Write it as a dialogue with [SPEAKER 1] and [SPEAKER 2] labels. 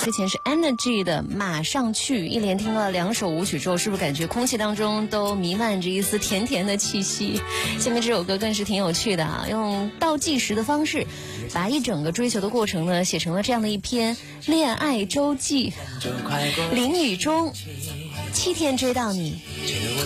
[SPEAKER 1] 之前是 Energy 的马上去，一连听了2首舞曲之后，是不是感觉空气当中都弥漫着一丝甜甜的气息？下面这首歌更是挺有趣的啊，用倒计时的方式把一整个追求的过程呢写成了这样的一篇恋爱周记。淋雨中7天追到你，